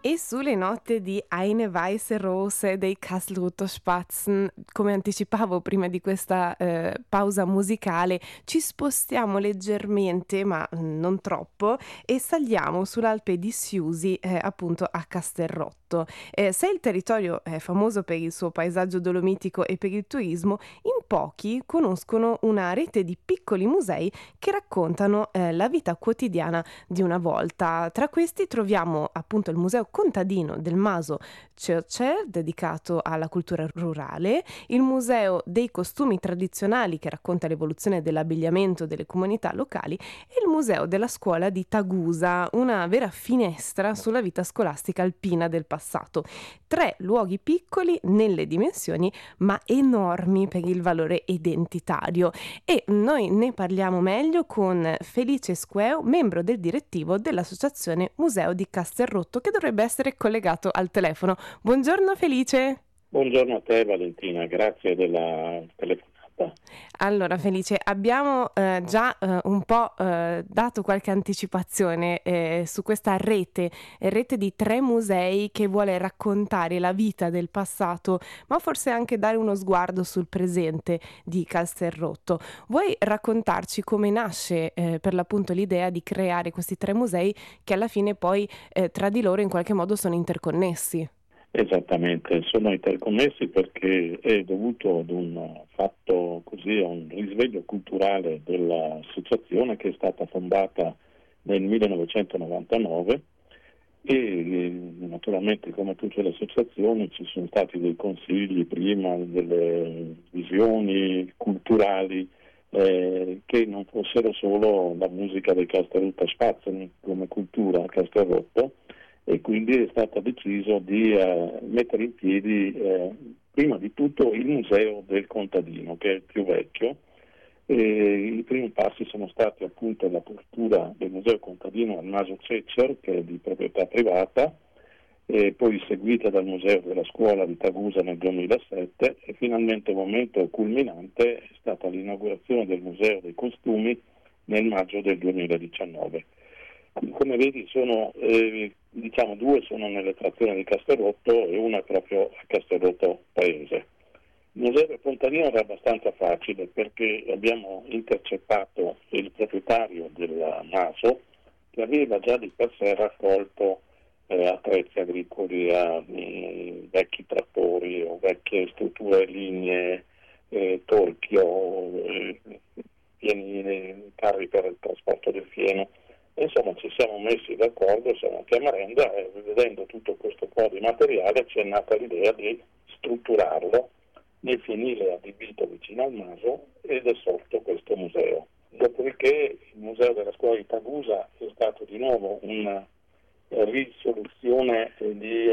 E sulle note di Eine weiße Rose dei Kastelruther Spatzen, come anticipavo prima di questa pausa musicale, ci spostiamo leggermente, ma non troppo, e saliamo sull'Alpe di Siusi, appunto a Castelrotto. Se il territorio è famoso per il suo paesaggio dolomitico e per il turismo, in pochi conoscono una rete di piccoli musei che raccontano la vita quotidiana di una volta. Tra questi troviamo appunto il Museo Contadino del Maso Cercer, dedicato alla cultura rurale, il Museo dei Costumi Tradizionali, che racconta l'evoluzione dell'abbigliamento delle comunità locali, e il Museo della Scuola di Tagusa, una vera finestra sulla vita scolastica alpina del passato. 3 luoghi piccoli nelle dimensioni, ma enormi per il valore identitario. E noi ne parliamo meglio con Felice Squeo, membro del direttivo dell'Associazione Museo di Castelrotto, che dovrebbe essere collegato al telefono. Buongiorno Felice. Buongiorno a te Valentina, grazie della telefonata. Allora Felice, abbiamo già un po' dato qualche anticipazione su questa rete di 3 musei che vuole raccontare la vita del passato, ma forse anche dare uno sguardo sul presente di Castelrotto. Vuoi raccontarci come nasce per l'appunto l'idea di creare questi 3 musei che alla fine poi tra di loro in qualche modo sono interconnessi? Esattamente, sono interconnessi perché è dovuto ad un fatto così, a un risveglio culturale dell'associazione che è stata fondata nel 1999 e naturalmente come tutte le associazioni ci sono stati dei consigli prima, delle visioni culturali che non fossero solo la musica dei Castelruther Spatzen come cultura a Castelrotto, e quindi è stato deciso di mettere in piedi prima di tutto il Museo del Contadino, che è il più vecchio. I primi passi sono stati appunto l'apertura del Museo Contadino al Maso Cecer, che è di proprietà privata, e poi seguita dal Museo della Scuola di Tagusa nel 2007, e finalmente il momento culminante è stata l'inaugurazione del Museo dei Costumi nel maggio del 2019. Come vedi sono, diciamo, 2 sono nelle frazioni di Castelrotto e una è proprio a Castelrotto Paese. Il Museo del Contadino era abbastanza facile perché abbiamo intercettato il proprietario del Maso, che aveva già di per sé raccolto attrezzi agricoli, vecchi trattori o vecchie strutture lignee, torchio, carri per il trasporto del fieno. Insomma, ci siamo messi d'accordo, siamo andati a merenda e vedendo tutto questo po' di materiale ci è nata l'idea di strutturarlo nel fienile adibito vicino al Maso ed è sorto questo museo. Dopodiché il Museo della Scuola di Tagusa è stato di nuovo una risoluzione di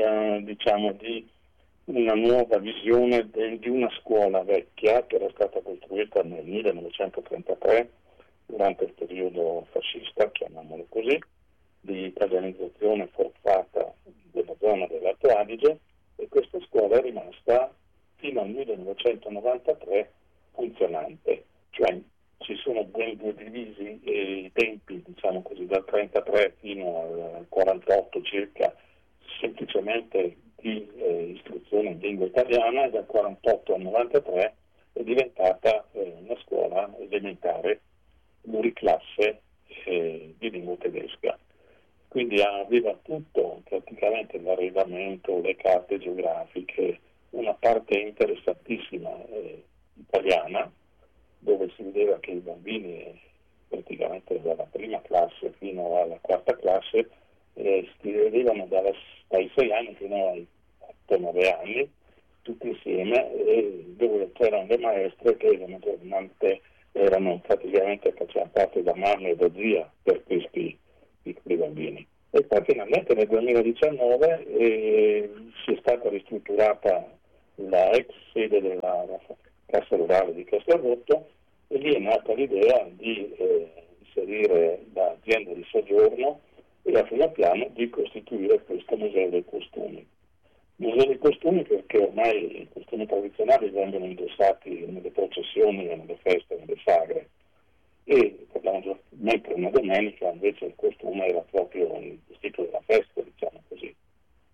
una nuova visione di una scuola vecchia che era stata costruita nel 1933 durante il periodo fascista, chiamiamolo così, di italianizzazione forzata della zona dell'Alto Adige, e questa scuola è rimasta fino al 1993 funzionante, cioè ci sono ben divisi i tempi, diciamo così, dal 33 fino al 48 circa, semplicemente di istruzione in lingua italiana, e dal 48 al 93 è diventata una scuola elementare pluriclasse di lingua tedesca. Quindi aveva tutto, praticamente l'arredamento, le carte geografiche, una parte interessantissima italiana, dove si vedeva che i bambini praticamente dalla prima classe fino alla quarta classe si vedevano dai 6 anni fino ai 8-9 anni, tutti insieme, dove c'erano le maestre che erano praticamente, facevano parte da mamma e da zia per questi piccoli bambini. E poi finalmente nel 2019 si è stata ristrutturata la ex sede della Cassa Rurale di Castelrotto, e lì è nata l'idea di inserire l'azienda di soggiorno e a primo piano di costituire questo Museo dei Costumi. Museo dei Costumi perché ormai i costumi tradizionali vengono indossati nelle processioni, nelle feste, nelle sagre, e mentre una domenica invece il costume era proprio il vestito della festa, diciamo così.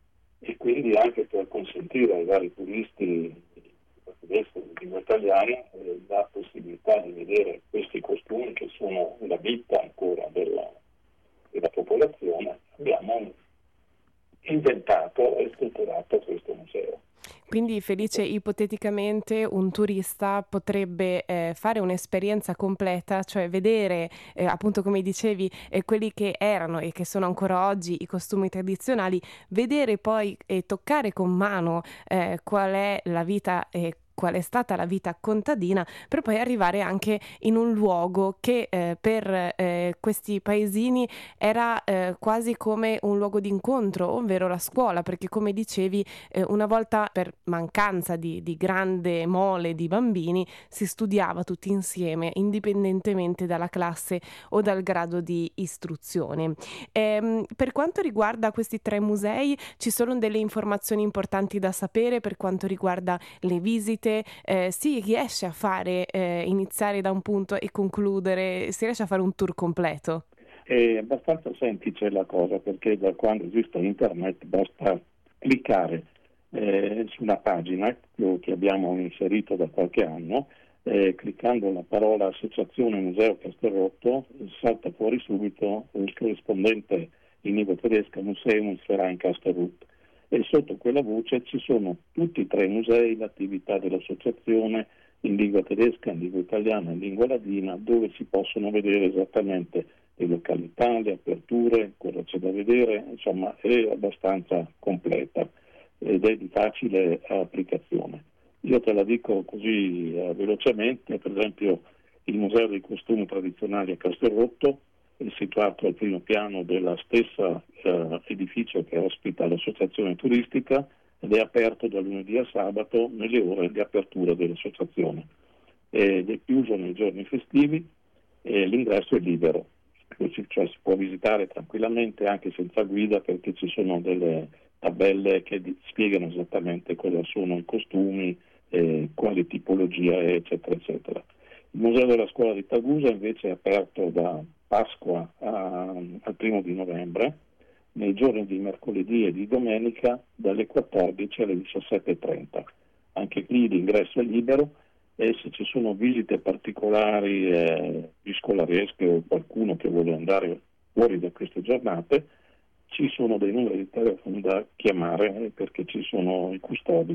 quindi anche per consentire ai vari turisti tedeschi di lingua italiana la possibilità di vedere questi costumi che sono la vita ancora della popolazione, abbiamo inventato e strutturato questo museo. Quindi Felice, ipoteticamente un turista potrebbe fare un'esperienza completa, cioè vedere appunto come dicevi quelli che erano e che sono ancora oggi i costumi tradizionali, vedere poi e toccare con mano qual è la vita e qual è stata la vita contadina, per poi arrivare anche in un luogo che per questi paesini era quasi come un luogo di incontro, ovvero la scuola, perché come dicevi una volta per mancanza di grande mole di bambini si studiava tutti insieme, indipendentemente dalla classe o dal grado di istruzione. Per quanto riguarda questi 3 musei, ci sono delle informazioni importanti da sapere per quanto riguarda le visite? Si riesce a fare, iniziare da un punto e concludere, si riesce a fare un tour completo? È abbastanza semplice la cosa, perché da quando esiste internet basta cliccare su una pagina che abbiamo inserito da qualche anno, cliccando la parola Associazione Museo Castelrotto salta fuori subito il corrispondente in lingua tedesca Museumsverein Castelrot, e sotto quella voce ci sono tutti i 3 musei, l'attività dell'associazione in lingua tedesca, in lingua italiana e in lingua ladina, dove si possono vedere esattamente le località, le aperture, cosa c'è da vedere, insomma è abbastanza completa ed è di facile applicazione. Io te la dico così velocemente, per esempio il Museo dei Costumi Tradizionali a Castelrotto è situato al primo piano della stessa edificio che ospita l'associazione turistica ed è aperto da lunedì a sabato nelle ore di apertura dell'associazione ed è chiuso nei giorni festivi e l'ingresso è libero, cioè si può visitare tranquillamente anche senza guida, perché ci sono delle tabelle che spiegano esattamente cosa sono i costumi, quale tipologia è, eccetera eccetera. Il Museo della Scuola di Tagusa invece è aperto da Pasqua al 1 novembre, nei giorni di mercoledì e di domenica dalle 14 alle 17:30. Anche qui l'ingresso è libero e se ci sono visite particolari di scolaresche o qualcuno che vuole andare fuori da queste giornate, ci sono dei numeri di telefono da chiamare perché ci sono i custodi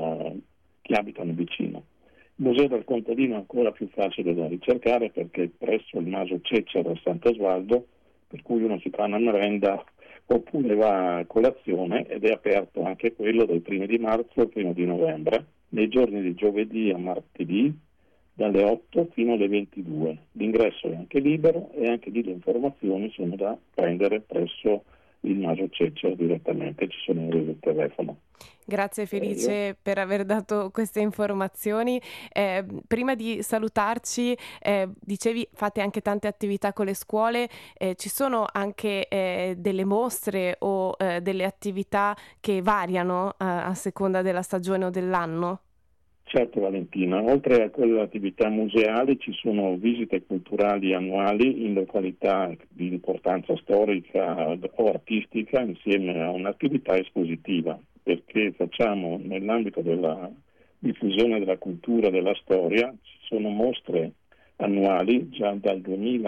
che abitano vicino. Il Museo del Contadino è ancora più facile da ricercare perché è presso il Maso Cecere a Sant'Osvaldo, per cui uno si fa una merenda oppure va a colazione, ed è aperto anche quello dai 1 al 1 novembre, nei giorni di giovedì a martedì dalle 8 fino alle 22. L'ingresso è anche libero e anche lì le informazioni sono da prendere presso il Maso Cecere direttamente, ci sono i numeri del telefono. Grazie Felice per aver dato queste informazioni. Prima di salutarci, dicevi fate anche tante attività con le scuole, ci sono anche delle mostre o delle attività che variano a seconda della stagione o dell'anno? Certo Valentina, oltre a quelle attività museali ci sono visite culturali annuali in località di importanza storica o artistica insieme a un'attività espositiva, perché facciamo nell'ambito della diffusione della cultura e della storia, ci sono mostre annuali già dal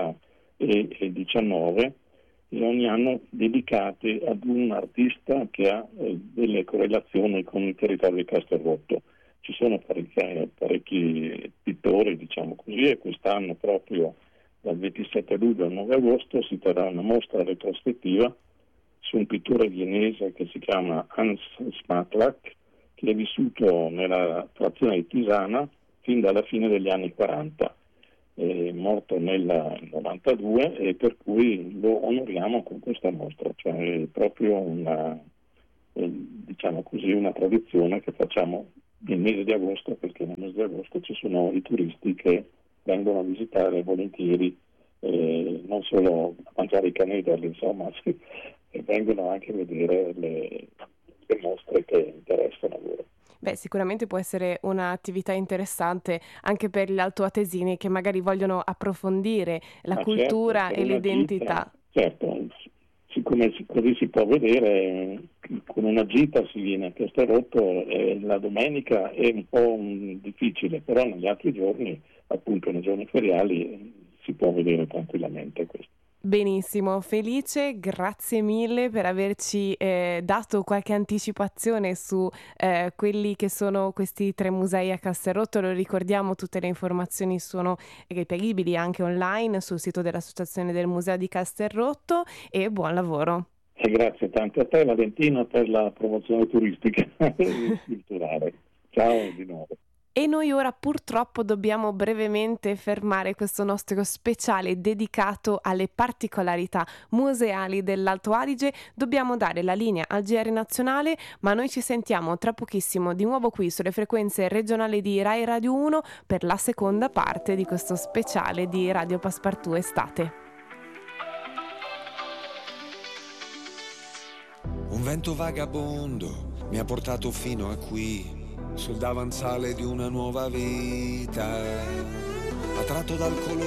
2019 e ogni anno dedicate ad un artista che ha delle correlazioni con il territorio di Castelrotto. Ci sono parecchi pittori, diciamo così, e quest'anno proprio dal 27 luglio al 9 agosto si terrà una mostra retrospettiva su un pittore viennese che si chiama Hans Smatlak, che è vissuto nella frazione di Tisana fin dalla fine degli anni 40. È morto nel 92 e per cui lo onoriamo con questa mostra, cioè è proprio una tradizione che facciamo nel mese di agosto, perché nel mese di agosto ci sono i turisti che vengono a visitare volentieri, non solo a mangiare i canederli, insomma, e vengono anche a vedere le mostre che interessano a loro. Beh, sicuramente può essere un'attività interessante anche per gli altoatesini che magari vogliono approfondire la cultura certo, e l'identità. Certo, siccome così si può vedere con una gita si viene a Castelrotto, la domenica è un po' difficile, però negli altri giorni, appunto nei giorni feriali, si può vedere tranquillamente questo. Benissimo, Felice, grazie mille per averci dato qualche anticipazione su quelli che sono questi 3 musei a Castelrotto. Lo ricordiamo, tutte le informazioni sono reperibili anche online sul sito dell'Associazione del Museo di Castelrotto e buon lavoro. E grazie tanto a te Valentina per la promozione turistica e culturale. Ciao di nuovo. E noi ora purtroppo dobbiamo brevemente fermare questo nostro speciale dedicato alle particolarità museali dell'Alto Adige. Dobbiamo dare la linea al GR nazionale, ma noi ci sentiamo tra pochissimo di nuovo qui sulle frequenze regionali di Rai Radio 1 per la seconda parte di questo speciale di Radio Passepartout Estate. Un vento vagabondo mi ha portato fino a qui, sul davanzale di una nuova vita, attratto dal colore